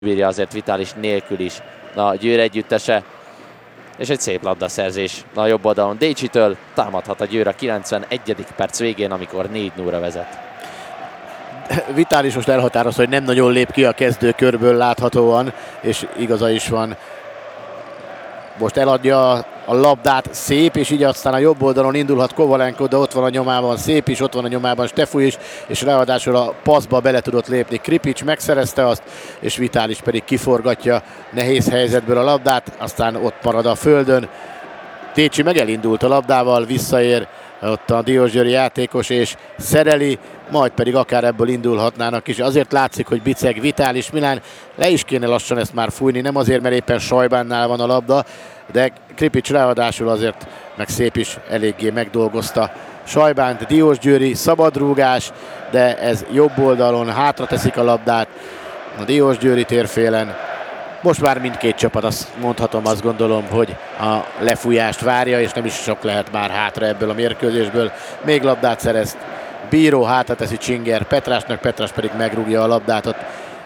bírja azért Vitális nélkül is a Győr együttese. És egy szép labdaszerzés a jobb oldalon Décsitől, támadhat a Győr a 91. perc végén, amikor 4-0-ra vezet. Vitális most elhatározta, hogy nem nagyon lép ki a kezdőkörből láthatóan, és igaza is van. Most eladja a labdát, szép, és így aztán a jobb oldalon indulhat Kovalenko, de ott van a nyomában Szép is, ott van a nyomában Stefúj is, és ráadásul a passzba bele tudott lépni Kripics, megszerezte azt, és Vitális pedig kiforgatja nehéz helyzetből a labdát, aztán ott marad a földön. Técsi meg elindult a labdával, visszaér ott a diósgyőri játékos, és szereli, majd pedig akár ebből indulhatnának is. Azért látszik, hogy biceg Vitális. Milán le is kéne lassan ezt már fújni, nem azért, mert éppen Sajbánnál van a labda, de Kripics ráadásul azért meg Szép is eléggé megdolgozta Sajbánt. Diósgyőri szabadrúgás, de ez jobb oldalon, hátra teszik a labdát a Diósgyőri térfélen. Most már mindkét csapat, azt mondhatom, azt gondolom, hogy a lefújást várja, és nem is sok lehet már hátra ebből a mérkőzésből. Még labdát szerez Bíró, hátra teszi Csinger Petrásnak, Petrás pedig megrúgja a labdát ott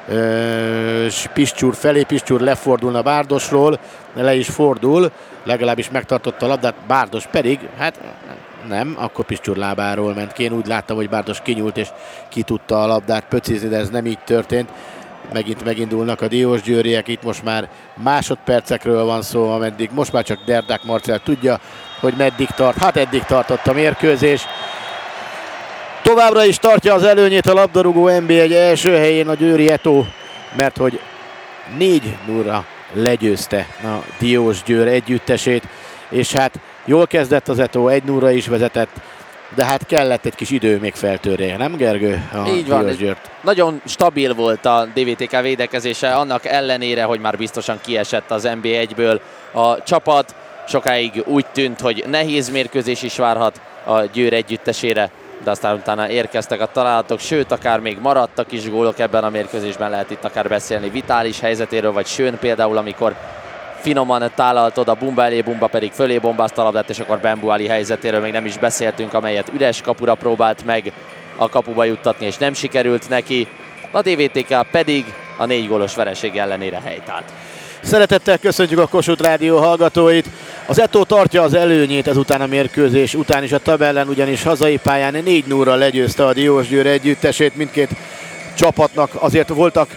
Piscsúr felé. Piscsúr lefordulna Bárdosról, le is fordul, legalábbis megtartotta a labdát, Bárdos pedig, hát nem, akkor Piscsúr lábáról ment ki. Én úgy láttam, hogy Bárdos kinyúlt és ki tudta a labdát pöcizni, de ez nem így történt. Megint megindulnak a diósgyőriek, itt most már másodpercekről van szó, ameddig most már csak Derdák Marcell tudja, hogy meddig tart. Hát eddig tartott a mérkőzés. Továbbra is tartja az előnyét a labdarúgó NB1 első helyén a győri Eto, mert hogy 4-0-ra legyőzte a Diósgyőr együttesét, és hát jól kezdett az Eto, 1-0-ra is vezetett, de hát kellett egy kis idő még feltörje, nem Gergő? Így van, nagyon stabil volt a DVTK védekezése, annak ellenére, hogy már biztosan kiesett az NB1-ből a csapat. Sokáig úgy tűnt, hogy nehéz mérkőzés is várhat a Győr együttesére, de aztán utána érkeztek a találatok, sőt, akár még maradtak is gólok ebben a mérkőzésben, lehet itt akár beszélni Vitális helyzetéről, vagy Schön például, amikor finoman tálaltod a Bumba elé, Bumba pedig fölé bombázta a labdát, és akkor Bembuali helyzetéről még nem is beszéltünk, amelyet üres kapura próbált meg a kapuba juttatni, és nem sikerült neki. A DVTK pedig a 4 gólos vereség ellenére helytált. Szeretettel köszöntjük a Kossuth Rádió hallgatóit. Az Eto tartja az előnyét ezután a mérkőzés után is a tabellán, ugyanis hazai pályán 4-0-ra legyőzte a Diósgyőr együttesét. Mindkét csapatnak azért voltak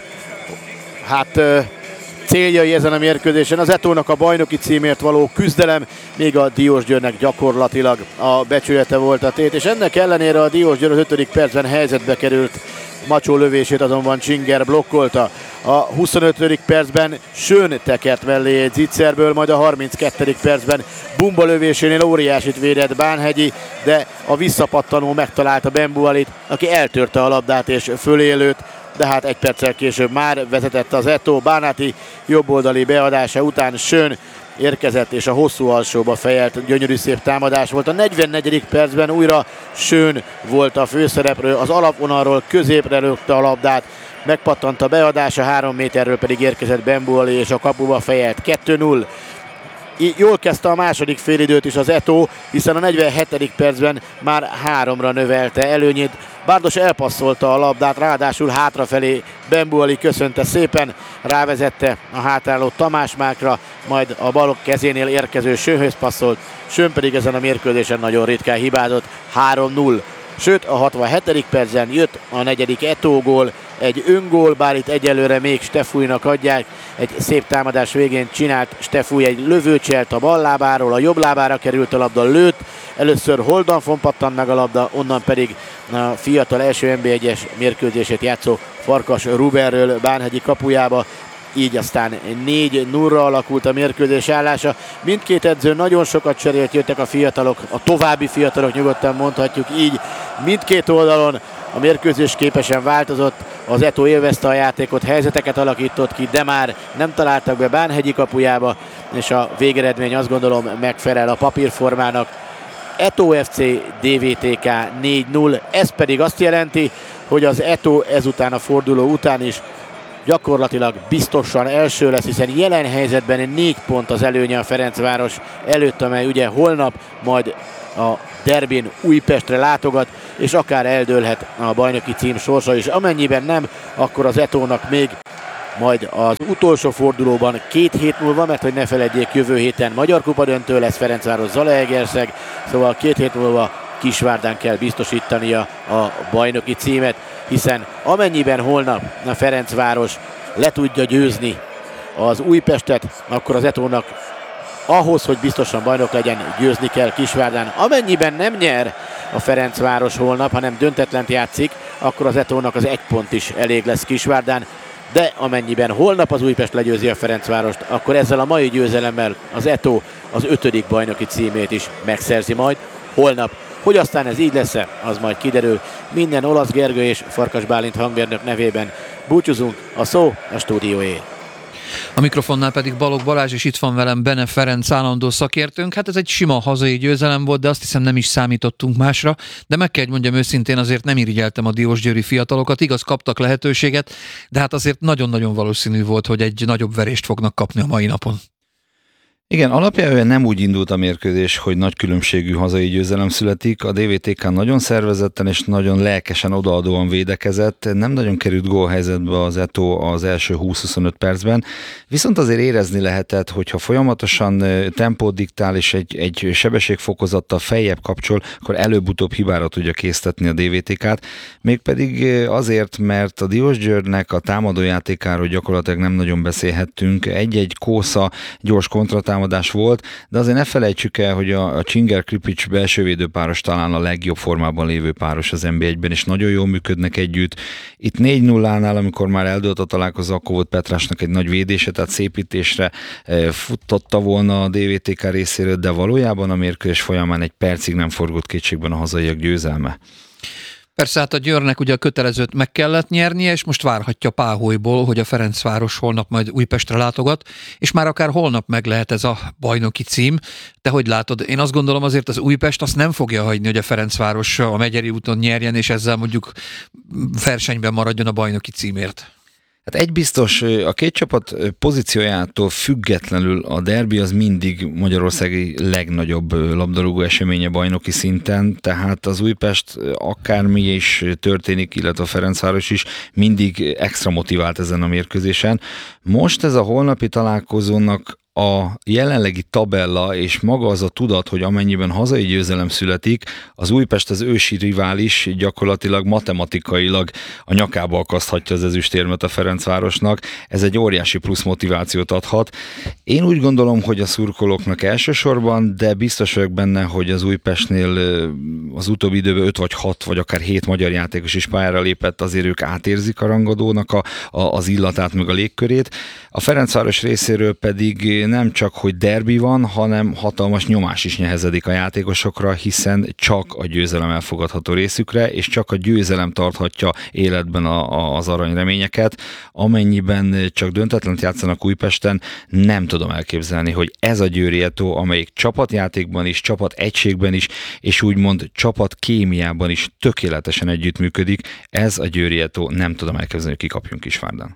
céljai ezen a mérkőzésen. Az Etónak a bajnoki címért való küzdelem, még a Diósgyőrnek gyakorlatilag a becsülete volt a tét, és ennek ellenére a Diósgyőr az 5. percben helyzetbe került. Macsó lövését azonban Csinger blokkolta. A 25. percben Schön tekert mellé egy zicserből, majd a 32. percben Bumba lövésénél óriásit védett Bánhegyi, de a visszapattanó megtalálta Bembualit, aki eltörte a labdát és fölé lőtt, de hát egy perccel később már vezetett az Eto. Bánáti jobboldali beadása után Schön érkezett, és a hosszú alsóba fejelt gyönyörű szép támadás volt. A 44. percben újra Schön volt a főszereplő, az alapvonalról középre lökte a labdát, megpattant a beadása, 3 méterről pedig érkezett Bembuali, és a kapuba fejelt. 2-0. Jól kezdte a második félidőt is az Eto, hiszen a 47. percben már 3-ra növelte előnyét. Bárdos elpasszolta a labdát, ráadásul hátrafelé Bembuali köszönte szépen, rávezette a hátráló Tamás Mákra, majd a bal kezénél érkező Schönhöz passzolt. Schön pedig ezen a mérkőzésen nagyon ritkán hibázott. 3-0. Sőt, a 67. percen jött a 4. Eto gól, egy öngól, bár itt egyelőre még Stefújnak adják. Egy szép támadás végén csinált Stefúj egy lövőcselt a bal lábáról, a jobb lábára került a labda, lőtt. Először Holdanfon pattant meg a labda, onnan pedig a fiatal első NB1-es mérkőzését játszó Farkas Ruberről Bánhegyi kapujába. Így aztán 4-0-ra alakult a mérkőzés állása. Mindkét edző nagyon sokat cserélt, jöttek a fiatalok, a további fiatalok, nyugodtan mondhatjuk így. Mindkét oldalon a mérkőzés képesen változott, az Eto élvezte a játékot, helyzeteket alakított ki, de már nem találtak be Bánhegyi kapujába, és a végeredmény azt gondolom megfelel a papírformának. Eto FC DVTK 4-0, ez pedig azt jelenti, hogy az Eto ezután a forduló után is gyakorlatilag biztosan első lesz, hiszen jelen helyzetben 4 pont az előnye a Ferencváros előtt, amely ugye holnap majd a derbin Újpestre látogat, és akár eldőlhet a bajnoki cím sorsa is. Amennyiben nem, akkor az Etónak még majd az utolsó fordulóban 2 hét múlva, mert hogy ne feledjék, jövő héten Magyar Kupa döntő lesz, Ferencváros Zalaegerszeg, szóval 2 hét múlva Kisvárdán kell biztosítania a bajnoki címet, hiszen amennyiben holnap a Ferencváros le tudja győzni az Újpestet, akkor az Etónak ahhoz, hogy biztosan bajnok legyen, győzni kell Kisvárdán. Amennyiben nem nyer a Ferencváros holnap, hanem döntetlent játszik, akkor az Etónak az 1 pont is elég lesz Kisvárdán. De amennyiben holnap az Újpest legyőzi a Ferencvárost, akkor ezzel a mai győzelemmel az Etó az 5. bajnoki címét is megszerzi majd holnap. Hogy aztán ez így lesz-e, az majd kiderül. Minden Olasz Gergő és Farkas Bálint hangmérnök nevében búcsúzunk, a szó a stúdióé. A mikrofonnál pedig Balogh Balázs, és itt van velem Bene Ferenc állandó szakértőnk. Hát ez egy sima hazai győzelem volt, de azt hiszem nem is számítottunk másra. De meg kell, hogy mondjam őszintén, azért nem irigyeltem a diósgyőri fiatalokat. Igaz, kaptak lehetőséget, de hát azért nagyon-nagyon valószínű volt, hogy egy nagyobb verést fognak kapni a mai napon. Igen, alapjában nem úgy indult a mérkőzés, hogy nagy különbségű hazai győzelem születik. A DVTK nagyon szervezetten és nagyon lelkesen odaadóan védekezett. Nem nagyon került gólhelyzetbe az Etó az első 20-25 percben. Viszont azért érezni lehetett, hogyha folyamatosan tempót diktál és egy sebességfokozattal feljebb kapcsol, akkor előbb-utóbb hibára tudja késztetni a DVTK-t. Mégpedig azért, mert a Diósgyőrnek a támadójátékáról gyakorlatilag nem nagyon beszélhettünk. Egy-egy kósza gyors kontratámadás volt, de azért ne felejtsük el, hogy a Csinger-Kripics belsővédő páros talán a legjobb formában lévő páros az NB1-ben, és nagyon jól működnek együtt. Itt 4-0-nál, amikor már eldőlt a találkozó, akkor volt Petrásnak egy nagy védése, tehát szépítésre futtatta volna a DVTK részéről, de valójában a mérkőzés folyamán egy percig nem forgott kétségben a hazaiak győzelme. Persze hát a Győrnek ugye a kötelezőt meg kellett nyernie, és most várhatja Páholyból, hogy a Ferencváros holnap majd Újpestre látogat, és már akár holnap meg lehet ez a bajnoki cím. Te hogy látod? Én azt gondolom, azért az Újpest azt nem fogja hagyni, hogy a Ferencváros a Megyeri úton nyerjen, és ezzel mondjuk versenyben maradjon a bajnoki címért. Hát egy biztos, a két csapat pozíciójától függetlenül a derbi az mindig magyarországi legnagyobb labdarúgó eseménye bajnoki szinten, tehát az Újpest akármi is történik, illetve a Ferencváros is mindig extra motivált ezen a mérkőzésen. Most ez a holnapi találkozónak a jelenlegi tabella és maga az a tudat, hogy amennyiben hazai győzelem születik, az Újpest az ősi rivális gyakorlatilag matematikailag a nyakába akaszthatja az ezüstérmet a Ferencvárosnak. Ez egy óriási plusz motivációt adhat. Én úgy gondolom, hogy a szurkolóknak elsősorban, de biztos vagyok benne, hogy az Újpestnél az utóbbi időben 5 vagy 6 vagy akár 7 magyar játékos is pályára lépett, azért ők átérzik a rangadónak az illatát meg a légkörét. A Ferencváros részéről pedig nem csak, hogy derbi van, hanem hatalmas nyomás is nehezedik a játékosokra, hiszen csak a győzelem elfogadható részükre, és csak a győzelem tarthatja életben az aranyreményeket. Amennyiben csak döntetlent játszanak Újpesten, nem tudom elképzelni, hogy ez a Győri Etó, amelyik csapatjátékban is, csapategységben is, és úgymond csapatkémiában is tökéletesen együttműködik, ez a Győri Etó, nem tudom elképzelni, hogy kikapjunk Kisvárdán.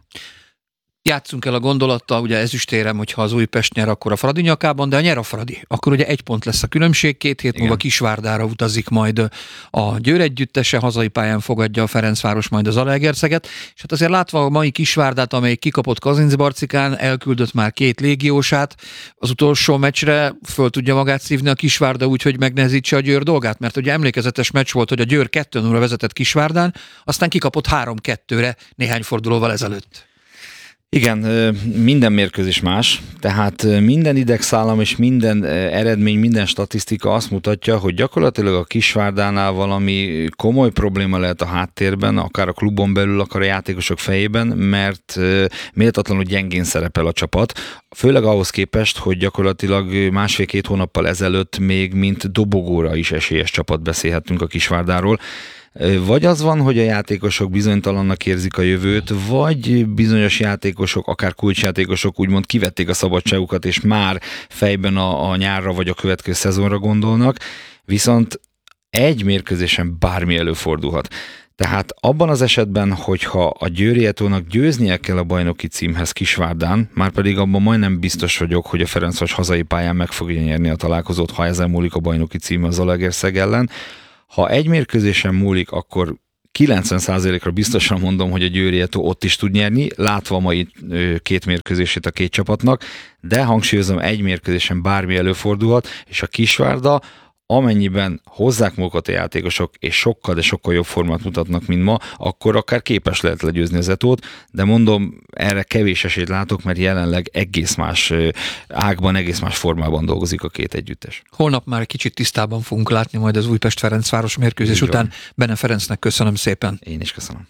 Játszunk el a gondolattal, ugye ezüstérem, hogyha az Újpest nyer, akkor a Fradi nyakában, de ha nyer a Fradi, akkor ugye 1 pont lesz a különbség, 2 hét múlva Kisvárdára utazik majd a Győr együttese, hazai pályán fogadja a Ferencváros majd az Zalaegerszeget, és hát azért látva a mai Kisvárdát, amelyik kikapott Kazincbarcikán, elküldött már 2 légiósát, az utolsó meccsre föl tudja magát szívni a Kisvárda úgy, hogy megnehezítse a Győr dolgát, mert ugye emlékezetes meccs volt, hogy a Győr 2-0 vezetett Kisvárdán, aztán kikapott 3-2-re néhány fordulóval ezelőtt. Igen, minden mérkőzés más, tehát minden idegszállam és minden eredmény, minden statisztika azt mutatja, hogy gyakorlatilag a Kisvárdánál valami komoly probléma lehet a háttérben, akár a klubon belül, akár a játékosok fejében, mert méltatlanul gyengén szerepel a csapat, főleg ahhoz képest, hogy gyakorlatilag 1,5-2 hónappal ezelőtt még mint dobogóra is esélyes csapat beszélhettünk a Kisvárdáról. Vagy az van, hogy a játékosok bizonytalannak érzik a jövőt, vagy bizonyos játékosok, akár kulcsjátékosok úgymond kivették a szabadságukat, és már fejben a nyárra vagy a következő szezonra gondolnak, viszont egy mérkőzésen bármi előfordulhat. Tehát abban az esetben, hogyha a Győri Etónak győznie kell a bajnoki címhez Kisvárdán, már pedig abban majdnem biztos vagyok, hogy a Ferencváros hazai pályán meg fogja nyerni a találkozót, ha ezen múlik a bajnoki cím az Zalaegerszeg ellen. Ha egy mérkőzésen múlik, akkor 90%-ra biztosan mondom, hogy a Győri Eto ott is tud nyerni, látva a mai 2 mérkőzését a 2 csapatnak, de hangsúlyozom, egy mérkőzésen bármi előfordulhat, és a Kisvárda, amennyiben hozzák magukat a játékosok, és sokkal, de sokkal jobb formát mutatnak, mint ma, akkor akár képes lehet legyőzni az Etót, de mondom, erre kevés esélyt látok, mert jelenleg egész más ágban, egész más formában dolgozik a 2 együttes. Holnap már egy kicsit tisztában fogunk látni majd az Újpest-Ferencváros mérkőzés után. Bene Ferencnek köszönöm szépen. Én is köszönöm.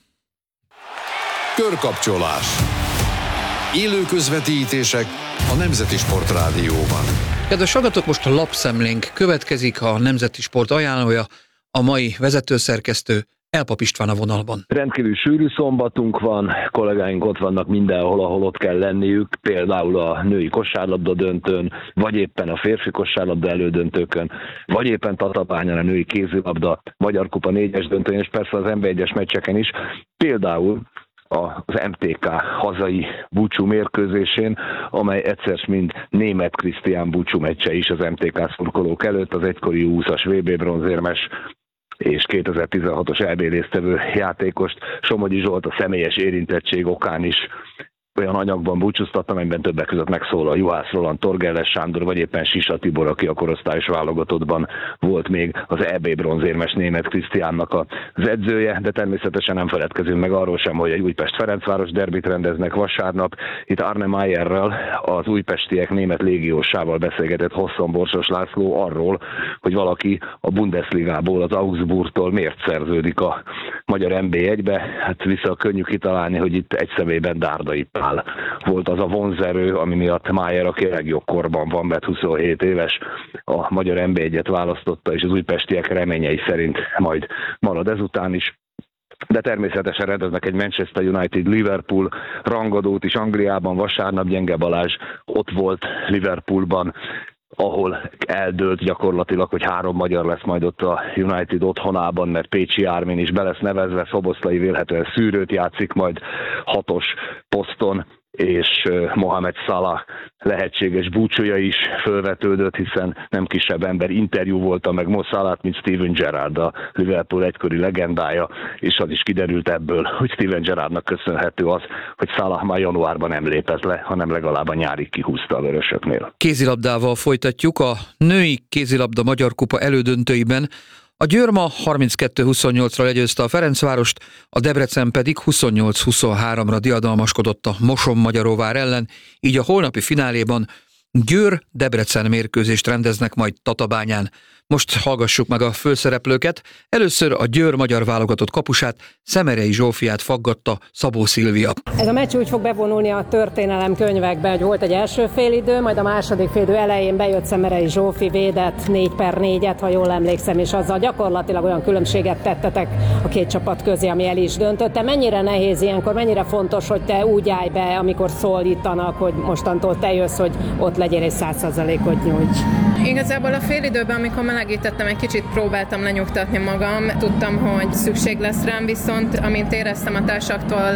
Körkapcsolás. Élő közvetítések a Nemzeti Sportrádióban. Kedves hallgatók, most a lapszemlénk következik, a Nemzeti Sport ajánlója, a mai vezetőszerkesztő Elpap István a vonalban. Rendkívül sűrű szombatunk van, kollégáink ott vannak mindenhol, ahol ott kell lenniük, például a női kosárlabda döntőn, vagy éppen a férfi kosárlabda elődöntőkön, vagy éppen Tatabányán a női kézilabda, Magyar Kupa 4-es döntőn, és persze az NB1-es meccseken is, például az MTK hazai búcsú mérkőzésén, amely egyszer mind Németh Krisztián búcsú meccse is az MTK szurkolók előtt, az egykori 20-as VB bronzérmes és 2016-os EB résztvevő játékost, Somogyi Zsolt a személyes érintettség okán is olyan anyagban búcsúztat, amelyben többek között megszólal Juhász Roland, Torgelles Sándor, vagy éppen Sisa Tibor, aki a korosztályos válogatottban volt még az EB bronzérmes Németh Krisztiánnak az edzője, de természetesen nem feledkezünk meg arról sem, hogy egy Újpest-Ferencváros derbit rendeznek vasárnap. Itt Arne Mayerrel, az újpestiek német légiósával beszélgetett Hosszon Borsos László arról, hogy valaki a Bundesligából, az Augsburgtól miért szerződik a magyar NB1-be. Hát vissza könnyű kitalálni, hogy itt egy személyben Dárdai Pál volt az a vonzerő, ami miatt Mayer, aki legjobb korban van, mert 27 éves, a magyar NB1-et választotta, és az újpestiek reményei szerint majd marad ezután is. De természetesen rendeznek egy Manchester United-Liverpool rangadót is Angliában, vasárnap Gyenge Balázs ott volt Liverpoolban, ahol eldőlt gyakorlatilag, hogy 3 magyar lesz majd ott a United otthonában, mert Pécsi Ármin is be lesz nevezve, Szoboszlai vélhetően szűrőt játszik majd 6-os poszton, és Mohamed Salah lehetséges búcsúja is fölvetődött, hiszen nem kisebb ember interjú volta meg Mo Salah-t, mint Steven Gerrard, a Liverpool egykori legendája, és az is kiderült ebből, hogy Steven Gerrardnak köszönhető az, hogy Salah már januárban nem lépett le, hanem legalább a nyárig kihúzta a vörösöknél. Kézilabdával folytatjuk. A női kézilabda Magyar Kupa elődöntőiben a Győr ma 32-28-ra legyőzte a Ferencvárost, a Debrecen pedig 28-23-ra diadalmaskodott a Moson-Magyaróvár ellen, így a holnapi fináléban Győr-Debrecen mérkőzést rendeznek majd Tatabányán. Most hallgassuk meg a főszereplőket. Először a Győr magyar válogatott kapusát, Szemerei Zsófiát faggatta Szabó Szilvia. Ez a meccs úgy fog bevonulni a történelem könyvekbe, hogy volt egy első félidő, majd a második félidő elején bejött Szemerei Zsófi, védett 4-4-et, ha jól emlékszem, és azzal gyakorlatilag olyan különbséget tettetek a 2 csapat közé, ami el is döntött. Mennyire nehéz ilyenkor, mennyire fontos, hogy te úgy állj be, amikor szólítanak, hogy mostantól te jössz, hogy ott legyél és 100%-ot nyújts? Igazából a félidőben, amikor melegítettem, egy kicsit próbáltam lenyugtatni magam. Tudtam, hogy szükség lesz rám, viszont amint éreztem a társaktól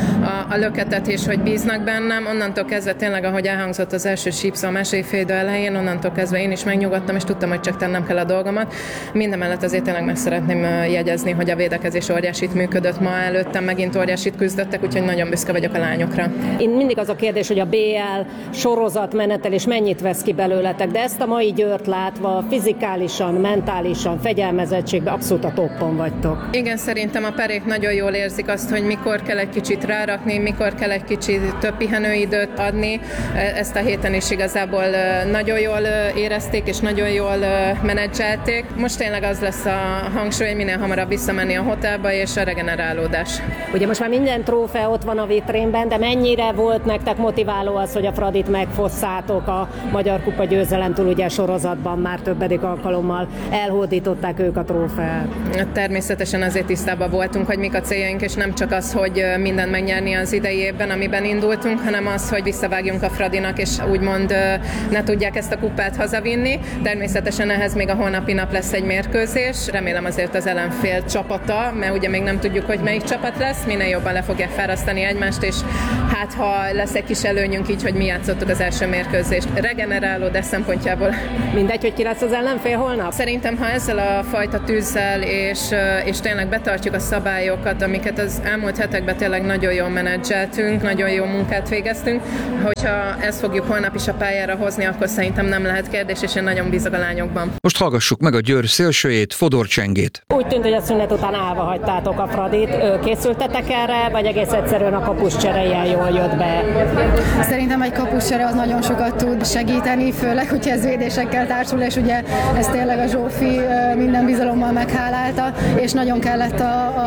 a löketet és hogy bíznak bennem, onnantól kezdve tényleg, ahogy elhangzott az első sípszó a második félidő elején, onnantól kezdve én is megnyugodtam, és tudtam, hogy csak tennem kell a dolgomat. Mindemellett azért tényleg meg szeretném jegyezni, hogy a védekezés óriásit működött ma, előttem megint óriásit küzdöttek, úgyhogy nagyon büszke vagyok a lányokra. Én mindig az a kérdés, hogy a BL sorozatmenetel és mennyit vesz ki belőletek, de ezt a mai Győrt látva fizikálisan, mentálisan, fegyelmezettségben abszolút a toppon vagytok. Igen, szerintem a perék nagyon jól érzik azt, hogy mikor kell egy kicsit rárakni, mikor kell egy kicsit több pihenőidőt adni. Ezt a héten is igazából nagyon jól érezték, és nagyon jól menedzselték. Most tényleg az lesz a hangsúly, hogy minél hamarabb visszamenni a hotelba, és a regenerálódás. Ugye most már minden trófea ott van a vitrénben, de mennyire volt nektek motiváló az, hogy a Fradit megfosszátok a Magyar Kupa győzelemtől, ugye sorozatban már többedik alkalommal elhódították ők a trófeát? Természetesen azért tisztában voltunk, hogy mik a céljaink, és nem csak az, hogy mindent megnyerni az idei évben, amiben indultunk, hanem az, hogy visszavágjunk a Fradinak, és úgymond ne tudják ezt a kupát hazavinni. Természetesen ehhez még a holnapi nap lesz egy mérkőzés. Remélem azért az ellenfél csapata, mert ugye még nem tudjuk, hogy melyik csapat lesz, minél jobban le fogják fárasztani egymást, és hát ha lesz egy kis előnyünk így, hogy mi játszottuk az első mérkőzést. Regenerálódás szempontjából. Mindegy, hogy ki lesz az ellenfél holnap? Szerintem, ha ezzel a fajta tűzzel és tényleg betartjuk a szabályokat, amiket az elmúlt hetekben tényleg nagyon jól menedzseltünk, nagyon jó munkát végeztünk, hogyha ezt fogjuk holnap is a pályára hozni, akkor szerintem nem lehet kérdés, és én nagyon bízok a lányokban. Most hallgassuk meg a Győr szélsőjét, Fodor Csengét. Úgy tűnt, hogy a szünet után állva hagytátok a Fradit. Készültetek erre, vagy egész egyszerűen a kapuscsere ilyen jól jött be? Szerintem egy kapuscsere az nagyon sokat tud segíteni, főleg, hogyha ez védésekkel társul, és ugye ez tényleg a Zsófi minden bizalommal meghálálta, és nagyon kellett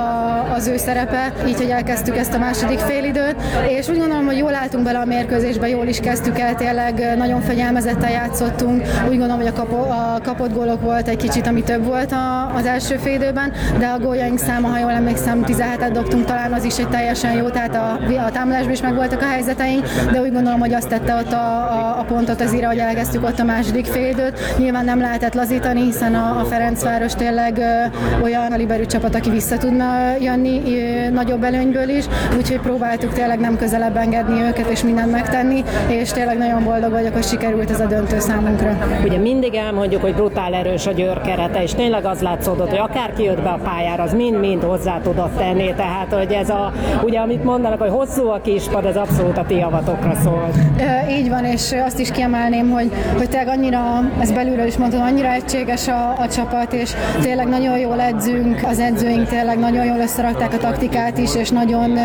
az ő szerepe, így, hogy elkezdtük ezt a második félidőt, és úgy gondolom, hogy jól álltunk bele a mérkőzésbe, jól is kezdtük el, tényleg nagyon fegyelmezetten játszottunk, úgy gondolom, hogy a kapott gólok volt egy kicsit, ami több volt az első félidőben, de a góljaink száma, ha jól emlékszem, 17-et dobtunk, talán az is egy teljesen jó, tehát a támadásban is megvoltak a helyzeteink, de úgy gondolom, hogy azt tette ott a pontot az íra, hogy elkezdtük ott a második félidőt. Nyilván nem lehetett lazítani, hiszen a Ferencváros tényleg olyan liberű csapat, aki vissza tudna jönni nagyobb előnyből is, úgyhogy próbáltuk tényleg nem közelebb engedni őket és mindent megtenni, és tényleg nagyon boldog vagyok, hogy sikerült ez a döntő számunkra. Ugye mindig elmondjuk, hogy brutál erős a Győr kerete, és tényleg az látszódott, hogy akárki jött be a pályára, az mind-mind hozzá tudott tenni, tehát hogy ez ugye amit mondanak, hogy hosszú a kispad, ez abszolút a ti javatokra szól. Így van, és azt is kiemelném, hogy tényleg annyira, ezt belülről is mondtam, annyira egységes a csapat, és tényleg nagyon jól edzünk, az edzőink tényleg nagyon jól összerakták a taktikát is, és nagyon,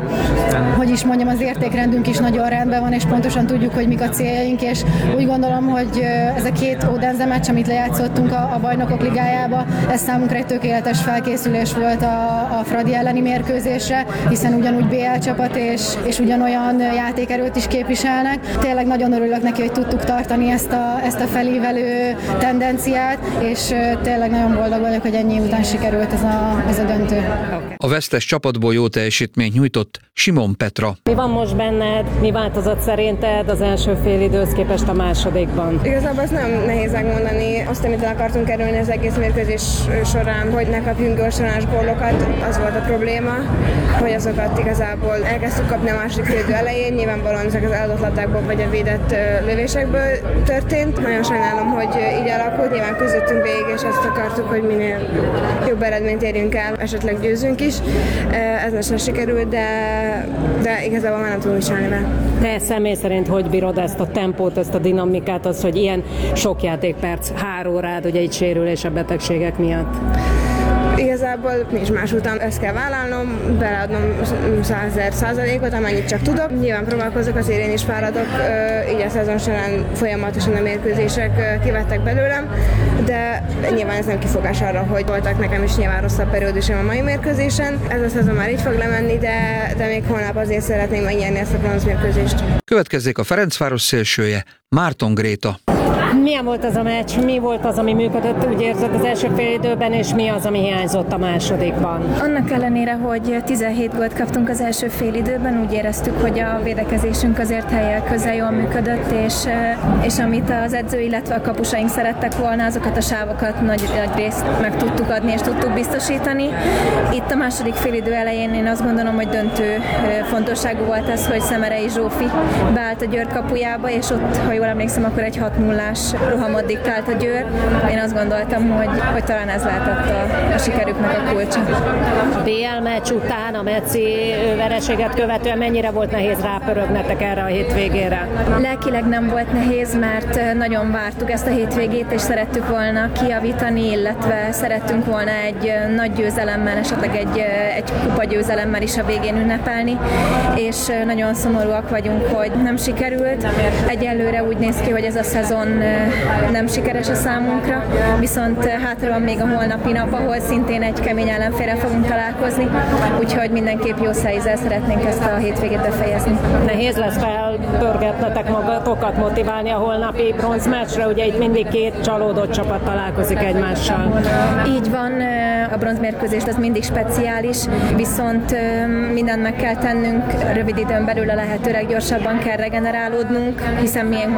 hogy is mondjam, az értékrendünk is nagyon rendben van, és pontosan tudjuk, hogy mik a céljaink, és úgy gondolom, hogy ez a két Odense meccs, amit lejátszottunk a Bajnokok Ligájába, ez számunkra egy tökéletes felkészülés volt a Fradi elleni mérkőzésre, hiszen ugyanúgy BL csapat, és ugyanolyan játékerőt is képviselnek. Tényleg nagyon örülök neki, hogy tudtuk tartani ezt a felívelő tendenciát, és tényleg nagyon boldog vagyok, hogy ennyi után sikerült ez a döntő. A vesztes csapatból jó teljesítményt nyújtott Simon Petra. Mi van most benned? Mi változott szerinted az első félidőhöz képest a másodikban? Igazából ez nem nehéz megmondani. Azt, amit el akartunk kerülni az egész mérkőzés során, hogy ne kapjunk gyorsanás gólokat, az volt a probléma, hogy azokat igazából elkezdtük kapni a második félidő elején, nyilvánvalóan ezek az eladott labdákból vagy a védett lövésekből történt. Nagyon sajnálom, hogy így alakult, nyilván küzdöttünk végig, és azt akartuk, hogy minél jobb eredményt érjünk el, esetleg győzünk is. Ez most nem sikerült, de igazából már nem tudunk csinálni vele. Te személy szerint hogy bírod ezt a tempót, ezt a dinamikát, az, hogy ilyen sok játékperc hár órád, ugye itt sérülés a betegségek miatt? Igazából nincs más után, ezt kell vállalnom, beleadnom 100%-ot, amennyit csak tudok. Nyilván próbálkozok, azért én is fáradok, így a szezon során folyamatosan a mérkőzések kivettek belőlem, de nyilván ez nem kifogás arra, hogy voltak nekem is nyilván rosszabb periódusom a mai mérkőzésen. Ez a szezon már így fog lemenni, de még holnap azért szeretném megnyerni ezt a bronzmérkőzést. Következzék a Ferencváros szélsője, Márton Gréta. Milyen volt az a meccs? Mi volt az, ami működött, úgy érzed, az első fél időben, és mi az, ami hiányzott a másodikban? Annak ellenére, hogy 17 gólt kaptunk az első fél időben, úgy éreztük, hogy a védekezésünk azért helyen közel jól működött, és amit az edző, illetve a kapusaink szerettek volna, azokat a sávokat nagy részt meg tudtuk adni, és tudtuk biztosítani. Itt a második fél idő elején én azt gondolom, hogy döntő fontosságú volt ez, hogy Szemerei Zsófi beállt a Győr kapujába, és ott, ha jól emlékszem, akkor egy 6-0-ás rohamot diktált a Győr. Én azt gondoltam, hogy talán ez lehetett a sikerüknek a kulcsa. A BL meccs után, a mecci vereséget követően mennyire volt nehéz rápörögnetek erre a hétvégére? Lelkileg nem volt nehéz, mert nagyon vártuk ezt a hétvégét, és szerettük volna kijavítani, illetve szerettünk volna egy nagy győzelemmel, esetleg egy kupagyőzelemmel is a végén ünnepelni, és nagyon szomorúak vagyunk, hogy nem sikerült. Egyelőre úgy néz ki, hogy ez a szezon nem sikeres a számunkra, viszont hátra van még a holnapi nap, ahol szintén egy kemény ellenfélrel fogunk találkozni, úgyhogy mindenképp jó szájízzel szeretnénk ezt a hétvégét befejezni. Nehéz lesz felpörgetnetek magatokat, motiválni a holnapi bronzmeccsre, ugye itt mindig két csalódott csapat találkozik egymással. Így van, a bronzmérkőzés az mindig speciális, viszont mindent meg kell tennünk, rövid időn belül a lehető leggyorsabban kell regenerálódnunk, hiszen miénk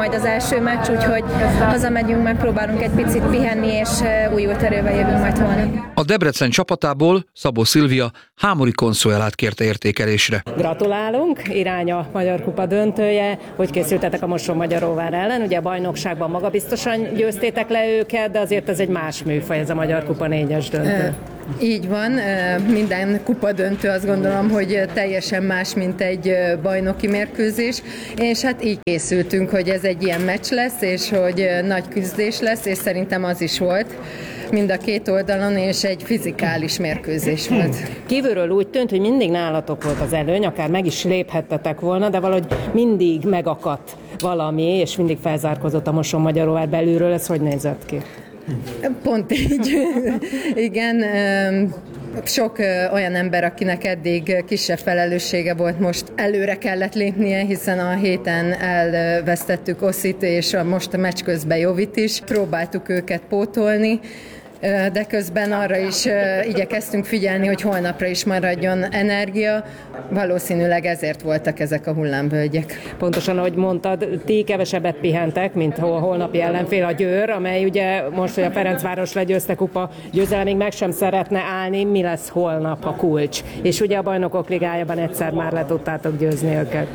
majd az első meccs, úgyhogy hazamegyünk, megpróbálunk egy picit pihenni, és újult erővel jövünk majd holnap. A Debrecen csapatából Szabó Szilvia Hámori Consuelát kérte értékelésre. Gratulálunk, irány a Magyar Kupa döntője. Hogy készültetek a Mosonmagyaróvár ellen? Ugye a bajnokságban magabiztosan győztétek le őket, de azért ez egy más műfaj, ez a Magyar Kupa 4-es döntő. Így van, minden kupa döntő azt gondolom, hogy teljesen más, mint egy bajnoki mérkőzés, és hát így készültünk, hogy ez egy ilyen meccs lesz, és hogy nagy küzdés lesz, és szerintem az is volt mind a két oldalon, és egy fizikális mérkőzés volt. Kívülről úgy tűnt, hogy mindig nálatok volt az előny, akár meg is léphettetek volna, de valahogy mindig megakadt valami, és mindig felzárkozott a Mosonmagyaróvár belülről. Ez hogy nézett ki? Pont így. Igen, sok olyan ember, akinek eddig kisebb felelőssége volt, most előre kellett lépnie, hiszen a héten elvesztettük Oszit, és most a meccs közben Jovit is. Próbáltuk őket pótolni, de közben arra is igyekeztünk figyelni, hogy holnapra is maradjon energia. Valószínűleg ezért voltak ezek a hullámvölgyek. Pontosan, ahogy mondtad, ti kevesebbet pihentek, mint a holnapi ellenfél, a Győr, amely ugye most, hogy a Ferencváros legyőzte kupa győzelemig meg sem szeretne állni. Mi lesz holnap a kulcs? És ugye a Bajnokok Ligájában egyszer már le tudtátok győzni őket.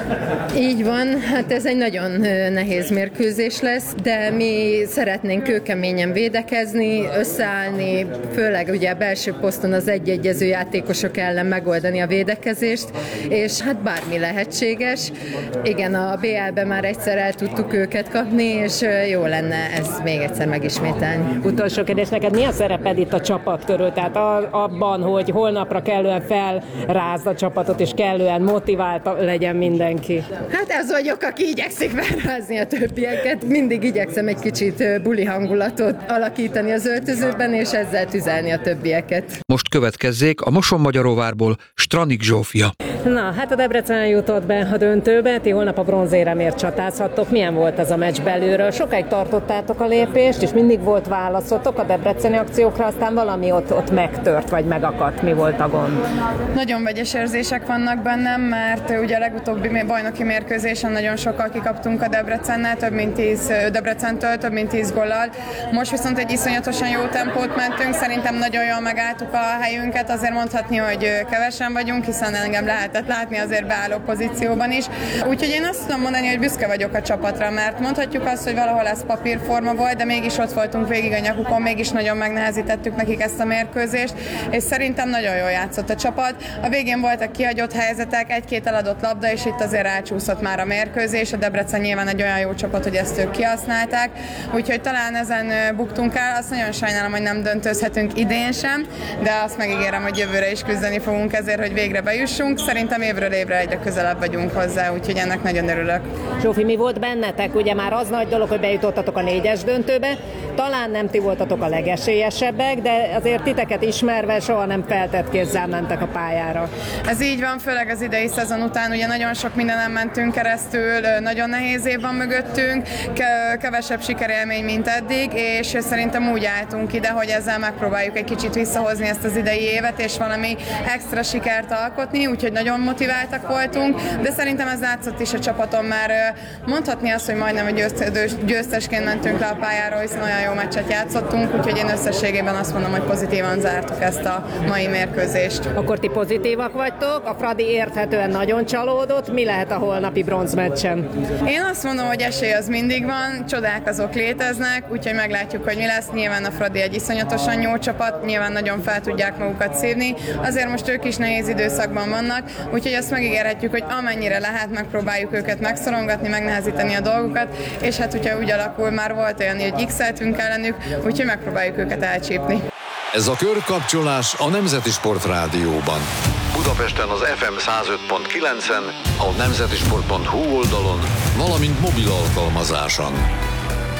Így van, hát ez egy nagyon nehéz mérkőzés lesz, de mi szeretnénk kőkeményen védekezni, összeállni, főleg ugye a belső poszton az egyegyező játékosok ellen megoldani a védekezést, és hát bármi lehetséges. Igen, a BL-ben már egyszer el tudtuk őket kapni, és jó lenne ezt még egyszer megismételni. Utolsó kérdés, neked mi a szereped itt a csapat körül? Tehát abban, hogy holnapra kellően felrázd a csapatot, és kellően motivált legyen mindenki? Hát ez vagyok, aki igyekszik felrázni a többieket. Mindig igyekszem egy kicsit buli hangulatot alakítani az öltözőben, és ezzel tüzelni a többieket. Most következzék a Mosonmagyaróvárból Stranik Zsófia. Na, hát a Debrecen jutott be a döntőbe, ti holnap a bronzéremért csatázhattok. Milyen volt ez a meccs belülről? Sokáig tartottátok a lépést, és mindig volt válaszotok a debreceni akciókra, aztán valami ott megtört, vagy megakadt. Mi volt a gond? Nagyon vegyes érzések vannak bennem, mert ugye a legutóbbi bajnoki mérkőzésen nagyon sokkal kikaptunk a Debrecennel, Debrecentől több mint 10 góllal. Most viszont egy iszonyatosan jó tempót mentünk, szerintem nagyon jól megálltuk a helyünket, azért mondhatni, hogy kevesen vagyunk, hiszen engem lehetett látni azért beálló pozícióban is. Úgyhogy én azt tudom mondani, hogy büszke vagyok a csapatra, mert mondhatjuk azt, hogy valahol ez papírforma volt, de mégis ott voltunk végig a nyakukon, mégis nagyon megnehezítettük nekik ezt a mérkőzést, és szerintem nagyon jól játszott a csapat. A végén voltak kihagyott helyzetek, egy-két eladott labda, és itt azért elcsúszott már a mérkőzés. A Debrecen nyilván egy olyan jó csapat, hogy ezt ők kihasználták, úgyhogy talán ezen buktunk el. Azt nagyon sajnálom, hogy nem döntőzhetünk idén sem, de azt megígérem, hogy jövőre is küzdeni fogunk ezért, hogy végre bejussunk. Szerintem évről évre egyre közelebb vagyunk hozzá, úgyhogy ennek nagyon örülök. Zsófi, mi volt bennetek? Ugye már az nagy dolog, hogy bejutottatok a 4-es döntőbe, talán nem ti voltatok a legesélyesebbek, de azért titeket ismerve soha nem feltett kézzel mentek a pályára. Ez így van, főleg az idei szezon után, ugye nagyon sok mindenen mentünk keresztül, nagyon nehéz év van mögöttünk, kevesebb sikerélmény, mint eddig, és szerintem úgy álltunk ide, hogy ezzel megpróbáljuk egy kicsit visszahozni ezt az idei évet, és valami extra sikert alkotni, úgyhogy nagyon motiváltak voltunk, de szerintem ez látszott is a csapaton, már mondhatni azt, hogy majdnem győztesként mentünk le a pályáról, hiszen olyan jó meccset játszottunk, úgyhogy én összességében azt mondom, hogy pozitívan zártuk ezt a mai mérkőzést. Akkor ti pozitívak vagytok, a Fradi érthetően nagyon csalódott, mi lehet a holnapi bronzmeccsen? Én azt mondom, hogy esély az mindig van, csodák azok léteznek, úgyhogy meglátjuk, hogy mi lesz. Nyilván a Fradi egy iszonyatosan jó csapat, nyilván nagyon fel tudják magukat szívni, azért most ők is nehéz időszakban vannak, úgyhogy azt megígérhetjük, hogy amennyire lehet, megpróbáljuk őket megszorongatni, megnehezíteni a dolgukat, és hát hogyha úgy alakul, már volt olyan, hogy x-eltünk ellenük, úgyhogy megpróbáljuk őket elcsípni. Ez a körkapcsolás a Nemzeti Sport Rádióban. Budapesten az FM 105.9-en, a nemzetisport.hu oldalon, valamint mobil alkalmazáson.